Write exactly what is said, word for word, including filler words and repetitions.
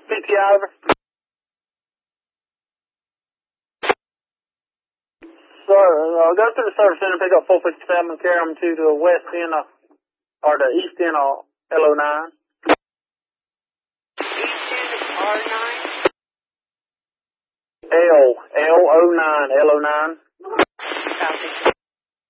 P T I over. So, uh, go through the service center, pick up four fifty-seven, and carry them to the west end of, or the east end of L O nine. East end of R nine? L, L O nine, L O nine. Copy.